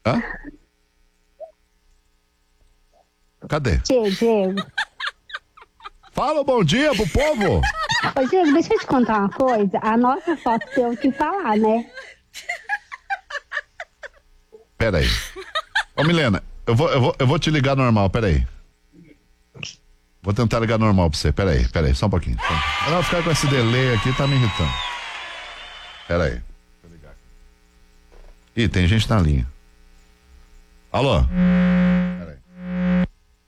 Hã? Cadê? Diego. Fala bom dia pro povo. Ô, Diego, deixa eu te contar uma coisa. A nossa foto deu o que falar, né? Pera aí. Ô, Milena, eu vou te ligar normal, pera aí. Vou tentar ligar normal pra você, pera aí, só um pouquinho. Eu não ficar com esse delay aqui, tá me irritando. Pera aí. Ih, tem gente na linha. Alô? Pera aí.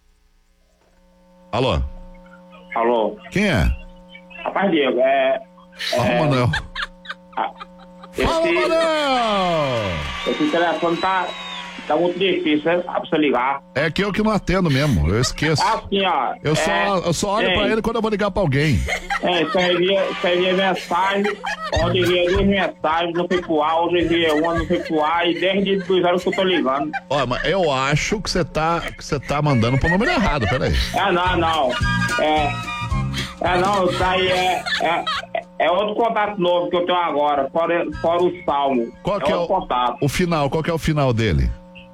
Alô? Alô? Quem é? Rapaz, Diego, Fala, Manuel. Fala, Manuel! Esse telefone tá muito difícil, né? Pra você ligar. É que eu que não atendo mesmo, eu esqueço. Assim, ó. Eu só olho pra ele quando eu vou ligar pra alguém. Você envia mensagem, onde envia 2 mensagens, não foi pro ar, hoje envia uma, não foi pro ar, e desde 2 horas que eu tô ligando. Ó, mas eu acho que você tá mandando pro número errado, peraí. Não. Não, isso aí é outro contato novo que eu tenho agora, fora o Salmo. Qual que é o contato? O final, qual que é o final dele?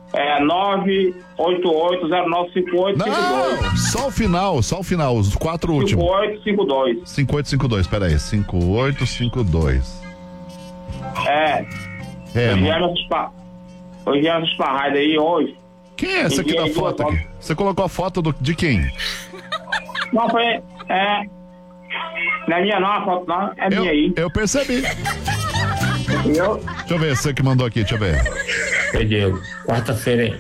988095852. Não, só o final, os 4 últimos. 5852. 5852, peraí, 5852. Hoje é essas parradas aí, hoje. Quem é esse aqui da foto aqui? Você colocou a foto de quem? Não, foi, não é minha não, a foto não, é minha aí. Eu percebi. Entendeu? Deixa eu ver, você que mandou aqui, deixa eu ver. Oi, Diego, quarta-feira aí.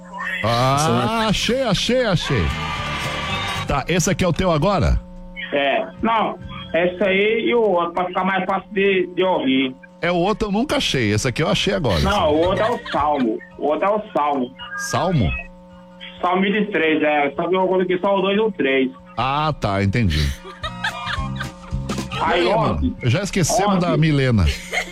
Achei. Tá, esse aqui é o teu agora? Não, esse aí e o outro, pra ficar mais fácil de ouvir. É o outro eu nunca achei, esse aqui eu achei agora. Não, o outro é o Salmo. Salmo? Salmo 23, só que eu coloquei só o 2 e o 3. Ah, tá, entendi. Aí mano, já esquecemos da Milena.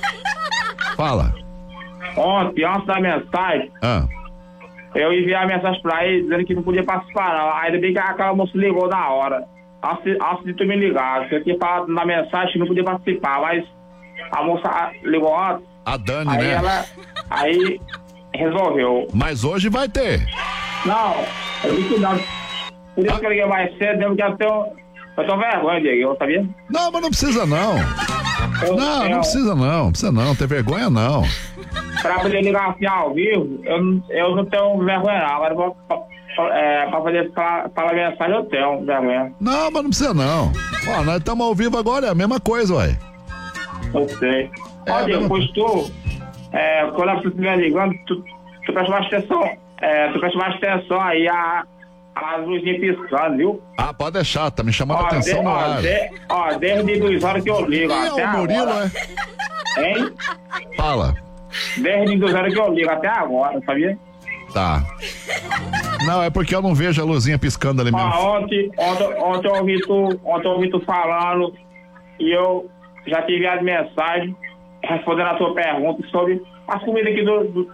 Fala. Ontem, antes da mensagem, eu enviei a mensagem pra ele dizendo que não podia participar, não. Ainda bem que aquela moça ligou na hora. Antes de tu me ligar, eu tinha falado na mensagem que não podia participar, mas a moça ligou antes. A Dani, aí né? Aí resolveu. Mas hoje vai ter. Não, eu disse não. Por isso que eu liguei mais cedo, eu tô vergonha, Diego, sabia? Não, mas não precisa não. Não precisa não, ter vergonha não. Pra poder ligar assim ao vivo, eu não tenho vergonha não. Agora pra poder falar mensagem eu tenho vergonha. Não, mas não precisa não. Ó, nós estamos ao vivo agora, é a mesma coisa, ué. Eu sei. Ó, Diego, pois tu, quando você estiver ligando, tu presta mais atenção, aí as luzinhas piscando, viu? Ah, pode deixar, tá me chamando a atenção no ar. Desde 2 horas que eu ligo. Quem até é o Murilo, agora. Hein? Fala. Desde 2 horas que eu ligo até agora, sabia? Tá. Não, é porque eu não vejo a luzinha piscando ali mesmo. Ontem eu ouvi tu falando e eu já tive as mensagens respondendo a tua pergunta sobre as comidas aqui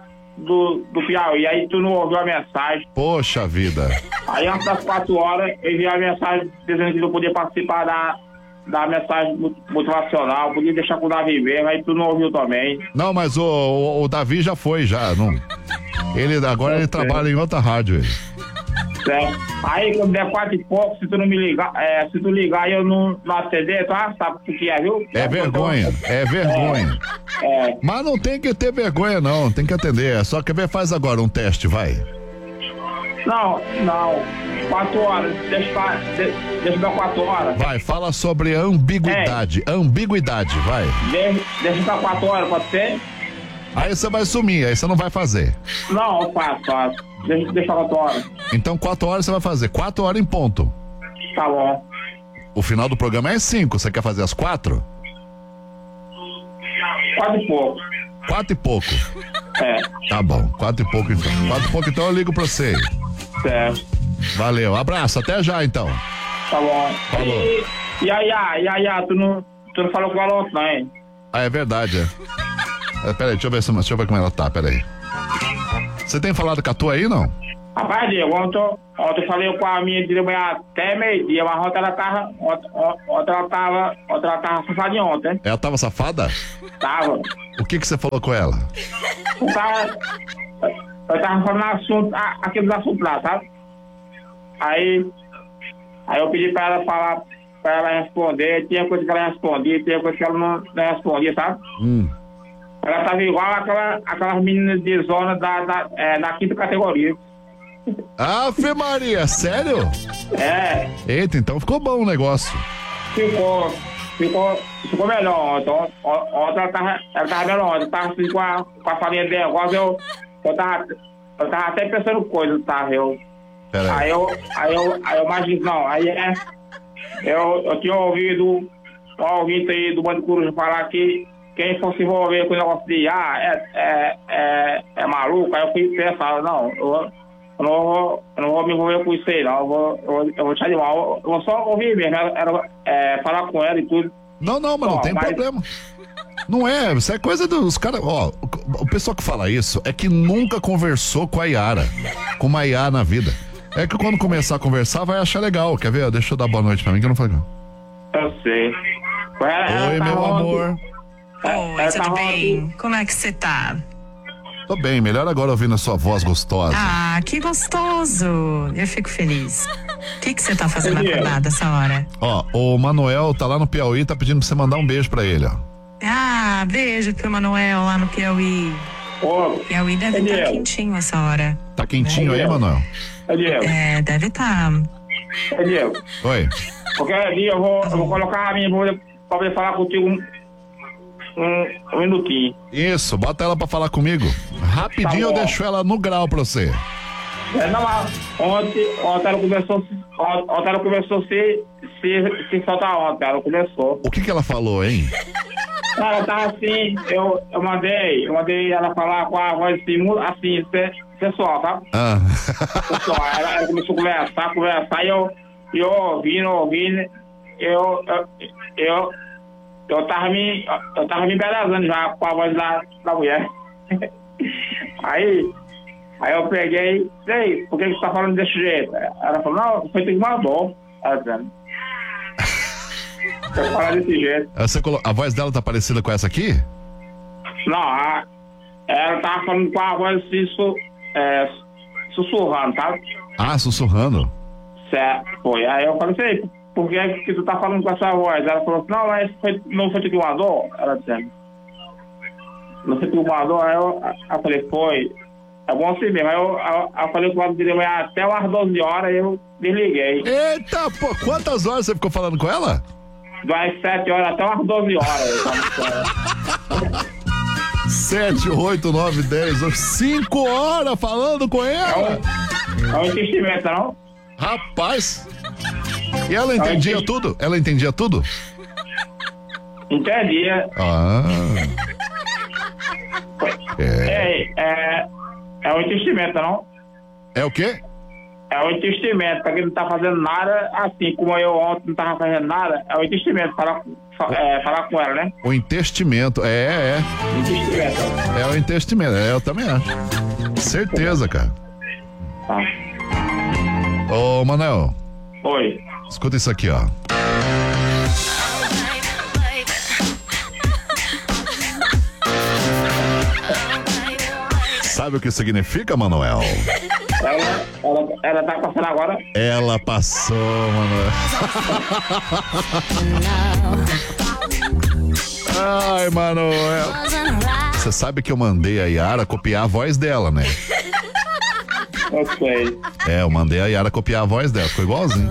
do Piauí. Aí tu não ouviu a mensagem. Poxa vida. Aí antes das 4 horas eu enviei a mensagem dizendo que não podia participar da mensagem motivacional, podia deixar com o Davi mesmo, aí tu não ouviu também. Não, mas o Davi já foi, não. Agora ele trabalha em outra rádio, ele. Certo. Aí quando der 4 e pouco, se tu não me ligar, se tu ligar e eu não atender, tu sabe o que é, viu? É vergonha. Mas não tem que ter vergonha não, tem que atender. Só quer ver, faz agora um teste, vai. Não, 4 horas, deixa dar 4 horas. Vai, fala sobre ambiguidade, vai. Deixa dar 4 horas, pode ser? Aí você vai sumir, aí você não vai fazer. Não, eu faço. Deixa 4 horas. Então 4 horas você vai fazer, 4 horas em ponto. Tá bom. O final do programa é 5, você quer fazer às 4? 4 e pouco. 4 e pouco? Tá bom, 4 e pouco então. 4 e pouco então eu ligo pra você. Certo. Valeu, abraço, até já então. Tá bom. Falou. E aí, tu não falou com ela ontem, não, hein? Ah, é verdade, peraí, deixa eu ver como ela tá, peraí. Você tem falado com a tua aí, não? Rapaz, Diego, ontem eu falei com a minha de manhã até meio-dia, mas ontem ela tava safadinha ontem. Ela tava safada? Tava. O que você falou com ela? eu tava falando assunto, aqueles assuntos lá, sabe? Aí eu pedi pra ela falar, pra ela responder, tinha coisa que ela respondia, tinha coisa que ela não respondia, sabe? Ela tava igual aquelas meninas de zona da quinta categoria. Ave Maria, sério? É. Eita, então ficou bom o negócio. Ficou melhor ontem. Ontem ela tava melhor ontem. Eu tava assim com a farinha de negócio, eu tava até pensando coisas, tá? Aí eu imagino, não, eu tinha ouvido um ouvinte aí do Bando Coruja falar que quem fosse envolver com o negócio de é maluco. Aí eu fui pensar, não, eu não vou me envolver com isso aí, não. Eu vou deixar de mal. Eu vou só ouvir mesmo, falar com ela e tudo. Não, mas não tem problema. Não é, isso é coisa dos caras. Ó, o pessoal que fala isso é que nunca conversou com a Yara, com uma Yara na vida. É que quando começar a conversar vai achar legal. Quer ver? Deixa eu dar boa noite pra mim que eu não falei. Eu sei. Oi, meu amor. Oi, tudo bem? Como é que você tá? Tô bem, melhor agora ouvindo a sua voz gostosa. Ah, que gostoso. Eu fico feliz. O que você tá fazendo acordado essa hora? Ó, o Manuel tá lá no Piauí, tá pedindo pra você mandar um beijo pra ele, ó. Ah, beijo pro Manuel lá no Piauí. Piauí deve estar quentinho essa hora. Tá quentinho aí, Manuel? É, deve estar. Diego. Oi. Qualquer dia eu vou colocar a minha pra poder falar contigo um minutinho. Isso, bota ela pra falar comigo. Rapidinho eu deixo ela no grau pra você. Ontem ela começou a se soltar ontem, ela começou. O que ela falou, hein? Ela tava assim, eu mandei ela falar com a voz assim, pessoal, tá? Pessoal, ela começou a conversar, e eu ouvindo, eu tava me embelezando já com a voz da mulher. Aí eu peguei, ei, por que você tá falando desse jeito? Ela falou, não, foi tu que mandou. Ela dizendo. Eu falar desse jeito. A voz dela tá parecida com essa aqui? Não, ela tava falando com a voz assim, sussurrando, tá? Ah, sussurrando? Certo, foi. Aí eu falei assim, por que tu tá falando com essa voz? Ela falou assim, não, mas não foi tu que mandou? Ela dizendo. Não foi tu que mandou? Aí eu falei, foi. É bom assim mesmo. Aí eu falei com ela de manhã até umas 12 horas, eu desliguei. Eita, pô, quantas horas você ficou falando com ela? Das 7 horas até umas 12 horas. 7, 8, 9, 10, 5 horas falando com ela? É um investimento, não? Rapaz. E ela entendia tudo? Ela entendia tudo? Entendia. É um investimento, não? É o quê? É um investimento, pra quem não tá fazendo nada, assim como eu ontem não tava fazendo nada, é um investimento, falar com ela, né? O intestimento, Investimento. É o intestimento, eu também acho. Certeza, cara. Tá. Ô, Manuel. Oi. Escuta isso aqui, ó. Sabe o que significa, Manuel? Ela tá passando agora? Ela passou, Manuel. Ai, Manuel. Você sabe que eu mandei a Yara copiar a voz dela, né? Eu sei. Eu mandei a Yara copiar a voz dela, ficou igualzinho.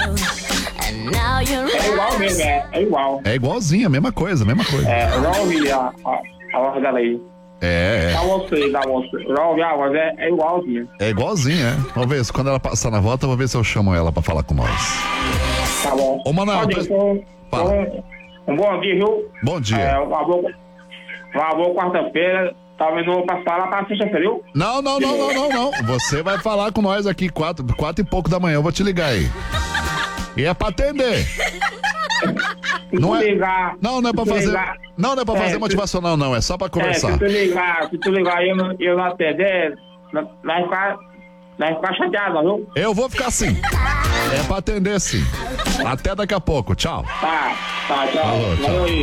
É igual mesmo, é igual. É igualzinho, a mesma coisa. Eu já ouvi a voz dela aí. Da moça. Eu já ouvi a voz, é igualzinho. É igualzinho, é. Vamos ver, quando ela passar na volta, eu vou ver se eu chamo ela pra falar com nós. Tá bom. Ô, Manuel, um bom dia, viu? Bom dia. Uma boa quarta-feira. Talvez eu vou passar lá pra sexta-feira, viu? Não. Você vai falar com nós aqui 4 e pouco da manhã, eu vou te ligar aí. E é pra atender. Não é pra fazer. Não é pra fazer motivacional, não. É só pra conversar. Se tu ligar e eu não atender, vai ficar chateado, viu? Eu vou ficar assim. É pra atender, sim. Até daqui a pouco. Tchau. Tá, tchau. Falou, tchau. Valeu aí.